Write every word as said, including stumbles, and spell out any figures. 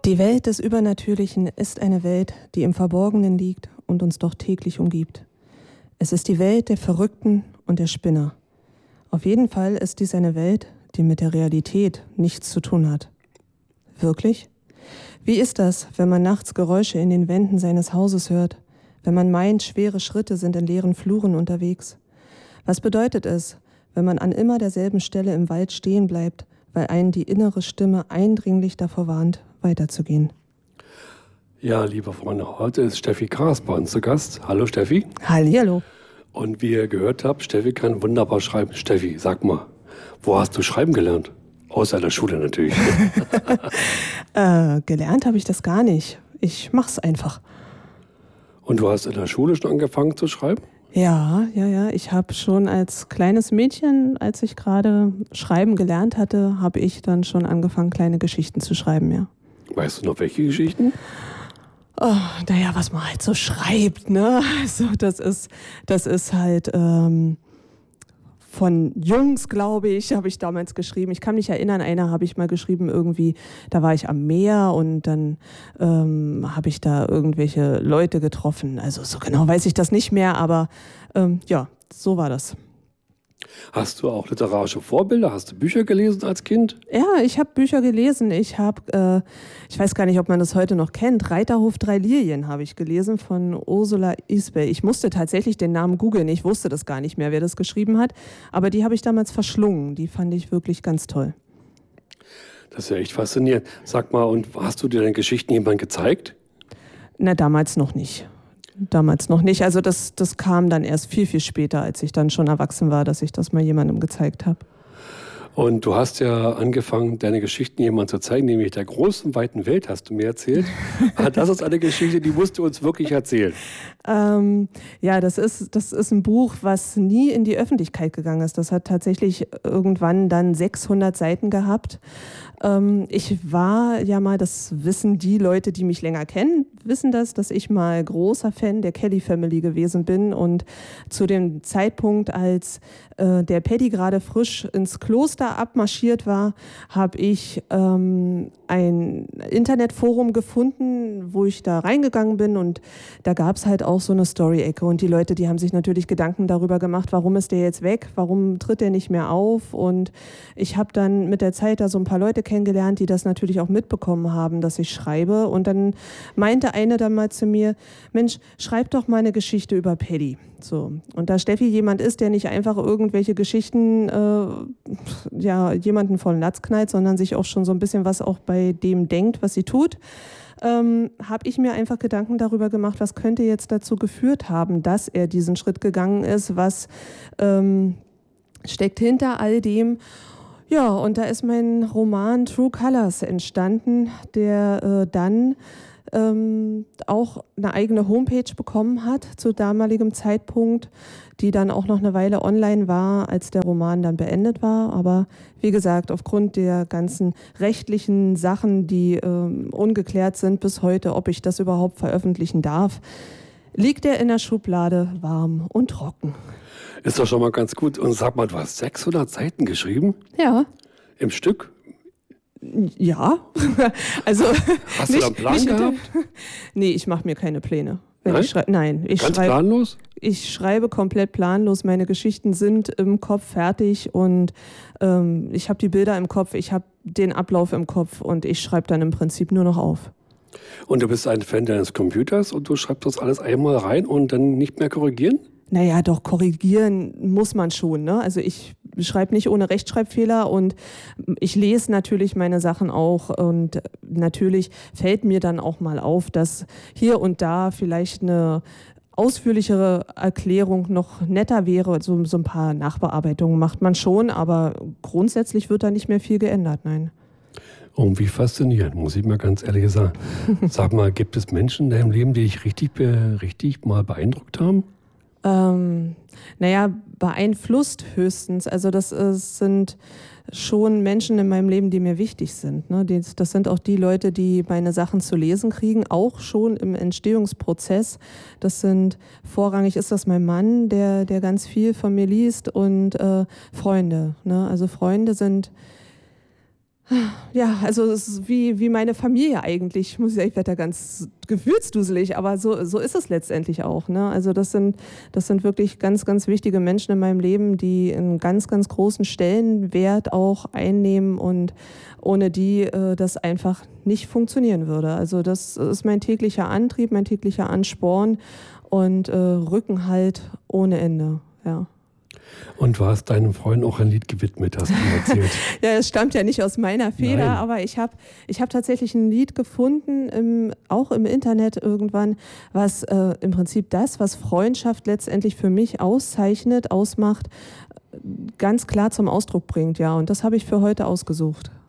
Die Welt des Übernatürlichen ist eine Welt, die im Verborgenen liegt und uns doch täglich umgibt. Es ist die Welt der Verrückten und der Spinner. Auf jeden Fall ist dies eine Welt, die mit der Realität nichts zu tun hat. Wirklich? Wie ist das, wenn man nachts Geräusche in den Wänden seines Hauses hört, wenn man meint, schwere Schritte sind in leeren Fluren unterwegs? Was bedeutet es, wenn man an immer derselben Stelle im Wald stehen bleibt, weil einen die innere Stimme eindringlich davor warnt, weiterzugehen? Ja, liebe Freunde, heute ist Steffi Gras bei uns zu Gast. Hallo Steffi. Hallihallo. Und wie ihr gehört habt, Steffi kann wunderbar schreiben. Steffi, sag mal, wo hast du schreiben gelernt? Außer in der Schule natürlich. äh, gelernt habe ich das gar nicht. Ich mach's einfach. Und du hast in der Schule schon angefangen zu schreiben? Ja, ja, ja. Ich habe schon als kleines Mädchen, als ich gerade schreiben gelernt hatte, habe ich dann schon angefangen, kleine Geschichten zu schreiben, ja. Weißt du noch welche Geschichten? Oh, naja, was man halt so schreibt, ne? Also das ist, das ist halt ähm, von Jungs, glaube ich, habe ich damals geschrieben. Ich kann mich erinnern, einer habe ich mal geschrieben, irgendwie, da war ich am Meer und dann ähm, habe ich da irgendwelche Leute getroffen. Also so genau weiß ich das nicht mehr, aber ähm, ja, so war das. Hast du auch literarische Vorbilder? Hast du Bücher gelesen als Kind? Ja, ich habe Bücher gelesen. Ich habe, äh, ich weiß gar nicht, ob man das heute noch kennt, Reiterhof drei Lilien habe ich gelesen von Ursula Isbey. Ich musste tatsächlich den Namen googeln. Ich wusste das gar nicht mehr, wer das geschrieben hat. Aber die habe ich damals verschlungen. Die fand ich wirklich ganz toll. Das ist ja echt faszinierend. Sag mal, und hast du dir deine Geschichten jemandem gezeigt? Na, damals noch nicht. Damals noch nicht. Also das, das kam dann erst viel, viel später, als ich dann schon erwachsen war, dass ich das mal jemandem gezeigt habe. Und du hast ja angefangen, deine Geschichten jemandem zu zeigen, nämlich der großen, weiten Welt, hast du mir erzählt. Das ist eine Geschichte, die musst du uns wirklich erzählen. Ähm, ja, das ist, das ist ein Buch, was nie in die Öffentlichkeit gegangen ist. Das hat tatsächlich irgendwann dann sechshundert Seiten gehabt. Ähm, ich war ja mal, das wissen die Leute, die mich länger kennen, wissen das, dass ich mal großer Fan der Kelly Family gewesen bin. Und zu dem Zeitpunkt, als äh, der Paddy gerade frisch ins Kloster abmarschiert war, habe ich ähm, ein Internetforum gefunden, wo ich da reingegangen bin, und da gab es halt auch so eine Story-Ecke, und die Leute, die haben sich natürlich Gedanken darüber gemacht, warum ist der jetzt weg, warum tritt der nicht mehr auf, und ich habe dann mit der Zeit da so ein paar Leute kennengelernt, die das natürlich auch mitbekommen haben, dass ich schreibe, und dann meinte eine dann mal zu mir, Mensch, schreib doch mal eine Geschichte über Paddy. So. Und da Steffi jemand ist, der nicht einfach irgendwelche Geschichten äh, ja, jemanden vor den Latz knallt, sondern sich auch schon so ein bisschen was auch bei dem denkt, was sie tut, ähm, habe ich mir einfach Gedanken darüber gemacht, was könnte jetzt dazu geführt haben, dass er diesen Schritt gegangen ist, was ähm, steckt hinter all dem. Ja, und da ist mein Roman True Colors entstanden, der äh, dann ähm, auch eine eigene Homepage bekommen hat zu damaligem Zeitpunkt, die dann auch noch eine Weile online war, als der Roman dann beendet war. Aber wie gesagt, aufgrund der ganzen rechtlichen Sachen, die ähm, ungeklärt sind bis heute, ob ich das überhaupt veröffentlichen darf, liegt er in der Schublade warm und trocken. Ist doch schon mal ganz gut. Und sag mal, du hast sechshundert Seiten geschrieben? Ja. Im Stück? Ja. Also hast du da einen Plan gehabt? Nee, ich mache mir keine Pläne. Wenn Nein? Ich schrei- Nein, ich Ganz schreibe, planlos? Ich schreibe komplett planlos. Meine Geschichten sind im Kopf fertig, und ähm, ich habe die Bilder im Kopf, ich habe den Ablauf im Kopf, und ich schreibe dann im Prinzip nur noch auf. Und du bist ein Fan deines Computers und du schreibst das alles einmal rein und dann nicht mehr korrigieren? Naja, doch, korrigieren muss man schon, ne? Also ich schreibe nicht ohne Rechtschreibfehler, und ich lese natürlich meine Sachen auch, und natürlich fällt mir dann auch mal auf, dass hier und da vielleicht eine ausführlichere Erklärung noch netter wäre. So, so ein paar Nachbearbeitungen macht man schon, aber grundsätzlich wird da nicht mehr viel geändert, nein. Irgendwie faszinierend, muss ich mal ganz ehrlich sagen. Sag mal, gibt es Menschen in deinem Leben, die dich richtig, richtig mal beeindruckt haben? Ähm, naja, beeinflusst höchstens. Also das ist, sind schon Menschen in meinem Leben, die mir wichtig sind. Ne? Die, das sind auch die Leute, die meine Sachen zu lesen kriegen, auch schon im Entstehungsprozess. Das sind, vorrangig ist das mein Mann, der, der ganz viel von mir liest, und äh, Freunde. Ne? Also Freunde sind Ja, also es ist wie, wie meine Familie eigentlich, muss ich sagen, ich werde da ganz gefühlsduselig, aber so, so ist es letztendlich auch. Ne? Also das sind, das sind wirklich ganz, ganz wichtige Menschen in meinem Leben, die einen ganz, ganz großen Stellenwert auch einnehmen und ohne die äh, das einfach nicht funktionieren würde. Also das ist mein täglicher Antrieb, mein täglicher Ansporn und äh, Rückenhalt ohne Ende, ja. Und du hast deinem Freund auch ein Lied gewidmet, hast du mir erzählt. Ja, es stammt ja nicht aus meiner Feder, Nein. aber ich habe ich hab tatsächlich ein Lied gefunden, im, auch im Internet irgendwann, was äh, im Prinzip das, was Freundschaft letztendlich für mich auszeichnet, ausmacht, ganz klar zum Ausdruck bringt. Ja, und das habe ich für heute ausgesucht.